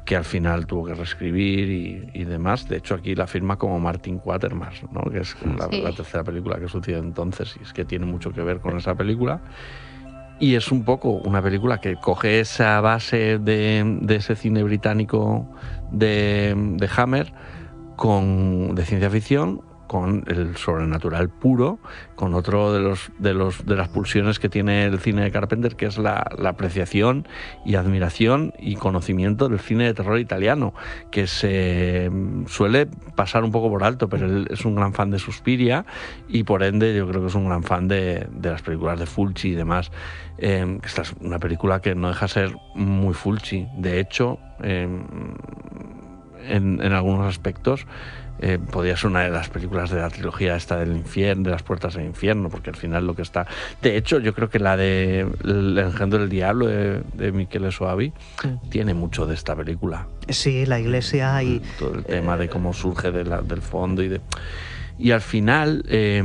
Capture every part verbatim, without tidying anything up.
que al final tuvo que reescribir y, y demás. De hecho, aquí la firma como Martin Quatermass, ¿no? Que es la, sí. la tercera película que sucedió entonces, y es que tiene mucho que ver con esa película. Y es un poco una película que coge esa base de, de ese cine británico de, de Hammer, con, de ciencia ficción, con el sobrenatural puro, con otro de los de los de las pulsiones que tiene el cine de Carpenter, que es la, la apreciación y admiración y conocimiento del cine de terror italiano, que se suele pasar un poco por alto, pero él es un gran fan de Suspiria y por ende yo creo que es un gran fan de, de las películas de Fulci y demás. Eh, esta es una película que no deja de ser muy Fulci. De hecho, eh, en, en algunos aspectos Eh, podría ser una de las películas de la trilogía esta del infierno, de las puertas del infierno, porque al final lo que está... De hecho, yo creo que la de El engendro del diablo de, de Michele Soavi sí. tiene mucho de esta película. Sí, la iglesia y... Todo el tema eh... de cómo surge de la, del fondo y de... Y al final eh,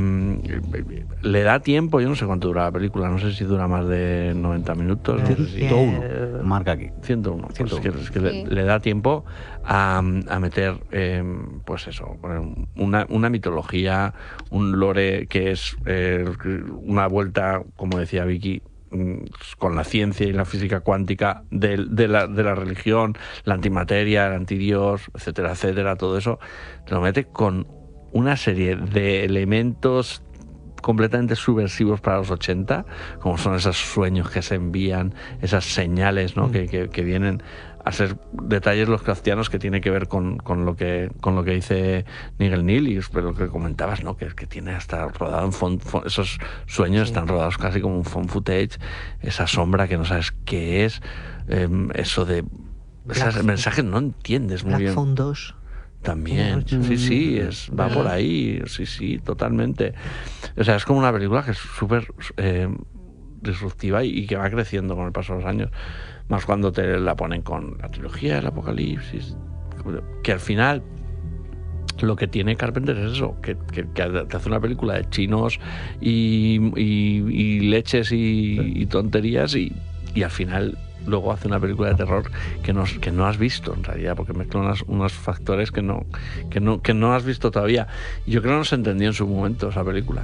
le da tiempo, yo no sé cuánto dura la película, no sé si dura más de noventa minutos, no sé si... ciento uno, marca aquí. ciento uno, pues es que, es que sí. le, le da tiempo a, a meter, eh, pues eso, una, una mitología, un lore que es eh, una vuelta, como decía Vicky, con la ciencia y la física cuántica de, de, la, de la religión, la antimateria, el antidios, etcétera, etcétera, todo eso, te lo mete con una serie de elementos completamente subversivos para los ochenta, como son esos sueños que se envían, esas señales, ¿no? mm. que, que, que vienen a ser detalles lovecraftianos que tiene que ver con, con lo que con lo que dice Nigel Kneale, y lo que comentabas, ¿no? que, que tiene hasta rodado en font, font, esos sueños sí. están rodados casi como un found footage, esa sombra que no sabes qué es, eh, eso de esos mensajes no entiendes muy Black bien. Phone dos. También, sí, sí, es, va por ahí, sí, sí, totalmente. O sea, es como una película que es súper eh, disruptiva y, y que va creciendo con el paso de los años. Más cuando te la ponen con la trilogía del Apocalipsis, que al final lo que tiene Carpenter es eso, que, que, que te hace una película de chinos y, y, y leches y, y tonterías y, y al final... luego hace una película de terror que no, que no has visto en realidad, porque mezcla unos, unos factores que no, que, no, que no has visto todavía. Y yo creo que no se entendió en su momento esa película.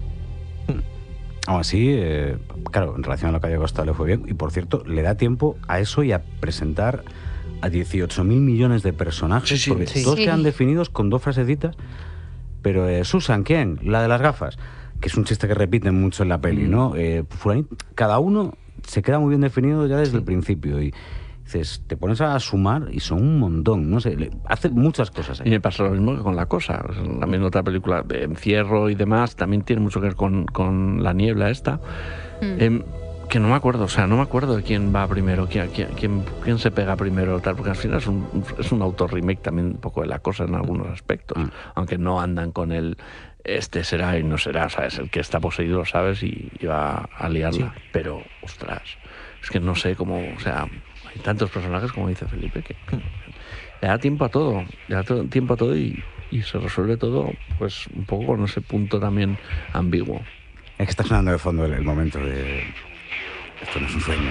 Aún así, eh, claro, en relación a lo que haya costado le fue bien. Y por cierto, le da tiempo a eso y a presentar a dieciocho mil millones de personajes, sí, sí, porque sí. todos sí. quedan definidos con dos frasecitas. Pero eh, Susan, ¿quién? La de las gafas, que es un chiste que repiten mucho en la peli, mm. ¿no? Eh, fulanito, cada uno se queda muy bien definido ya desde sí. el principio y dices, te pones a sumar y son un montón, no sé, hace muchas cosas ahí. Y me pasa lo mismo que con La Cosa, también otra película de encierro y demás, también tiene mucho que ver con, con La Niebla esta, mm. eh, que no me acuerdo, o sea, no me acuerdo de quién va primero, quién, quién, quién, quién se pega primero, tal, porque al final es un, es un auto-remake también un poco de La Cosa en algunos aspectos, mm. aunque no andan con el este será y no será, ¿sabes? El que está poseído lo sabes y, y va a liarla. Sí. Pero, ostras, es que no sé cómo, o sea, hay tantos personajes, como dice Felipe, que le da tiempo a todo, le da todo, tiempo a todo y, y se resuelve todo, pues, un poco con ese punto también ambiguo. Es que está sonando de fondo el, el momento de... Esto no es un sueño.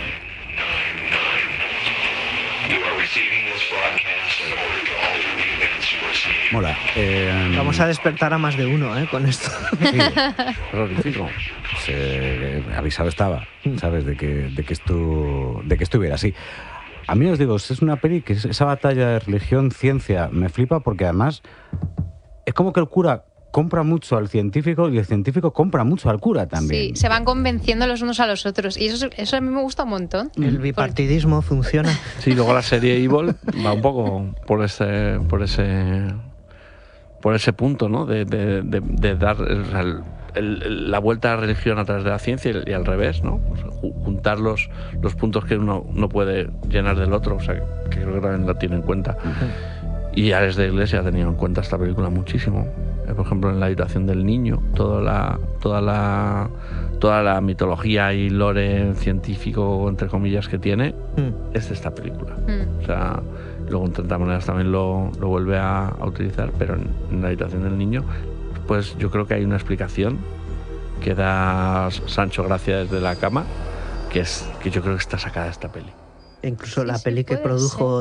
Mola. Eh, Vamos a despertar a más de uno, ¿eh? Con esto. Sí, terrorífico. Se, avisado estaba, ¿sabes? De que, de que esto, de que estuviera así. A mí os digo, es una peli que esa batalla de religión, ciencia, me flipa porque además es como que el cura compra mucho al científico y el científico compra mucho al cura también. Sí, se van convenciendo los unos a los otros y eso, eso a mí me gusta un montón. El bipartidismo Por... funciona. Sí, luego la serie Evil va un poco por ese por ese por ese punto, ¿no? De, de, de, de dar el, el, la vuelta a la religión a través de la ciencia y, y al revés, ¿no? O sea, juntar los, los puntos que uno no puede llenar del otro, o sea, que, que creo que también lo tiene en cuenta. Uh-huh. Y Alex de Iglesia ha tenido en cuenta esta película muchísimo. Por ejemplo, en La habitación del niño, toda la toda la toda la mitología y lore científico, entre comillas, que tiene, mm. es de esta película. Mm. O sea, luego en tantas maneras también lo, lo vuelve a, a utilizar, pero en, en La habitación del niño, pues yo creo que hay una explicación que da Sancho Gracia desde la cama, que es que yo creo que está sacada de esta peli. Incluso sí, la sí, peli que produjo